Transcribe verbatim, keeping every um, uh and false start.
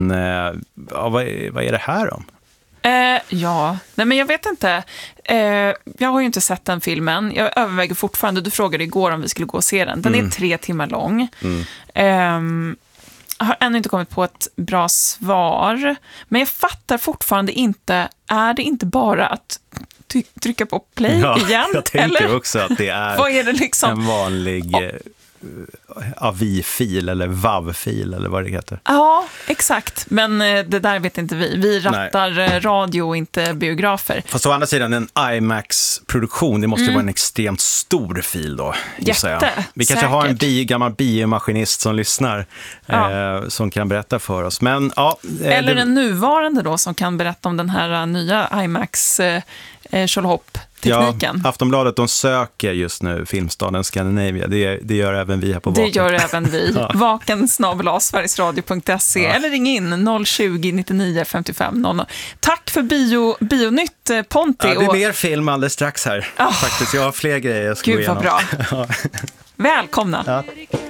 Eh, ja, vad, är, vad är det här om? Eh, ja, nej men jag vet inte. Eh, jag har ju inte sett den filmen. Jag överväger fortfarande. Du frågade igår om vi skulle gå och se den. Den mm. är tre timmar lång. Mm. Eh, jag har ännu inte kommit på ett bra svar. Men jag fattar fortfarande inte. Är det inte bara att ty- trycka på play ja, igen? Jag tänker eller? också att det är, vad är det liksom? En vanlig... Oh. A V I-fil eller V A V-fil eller vad det heter. Ja, exakt. Men det där vet inte vi. Vi rattar Nej. radio och inte biografer. Fast å andra sidan, en IMAX-produktion, det måste mm. vara en extremt stor fil då. Jätte, jag. Vi kanske säkert. har en bi- gammal biomaskinist som lyssnar ja. eh, som kan berätta för oss. Men, ja, eh, eller det... en nuvarande då som kan berätta om den här nya IMAX eh, Tjolhopp tekniken. Ja, Aftonbladet, de söker just nu Filmstaden Scandinavia. Det, det gör även vi här på Vaken. Det gör även vi. ja. Vaken snabel-a sverigesradio punkt se ja. Eller ring in noll tjugo nittionio femtiofem noll noll. Tack för bio, Bionytt, Ponti. Ja, det är och... mer film alldeles strax här. Oh. Faktiskt, jag har fler grejer jag ska Gud, gå igenom. Gud vad bra. Välkomna. Ja.